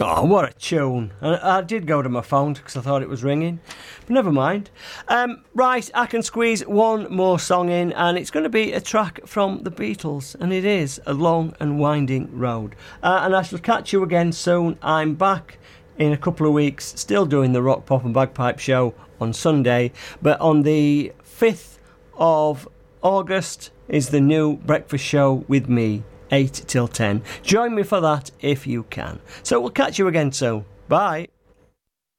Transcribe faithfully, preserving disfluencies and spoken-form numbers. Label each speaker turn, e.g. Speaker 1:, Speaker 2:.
Speaker 1: Oh, what a tune. I, I did go to my phone because I thought it was ringing. But never mind. Um, right, I can squeeze one more song in, and it's going to be a track from the Beatles, and it is A Long and Winding Road. Uh, and I shall catch you again soon. I'm back in a couple of weeks, still doing the Rock, Pop and Bagpipe show on Sunday. But on the fifth of August is the new breakfast show with me, eight till ten. Join me for that if you can. So we'll catch you again soon. Bye.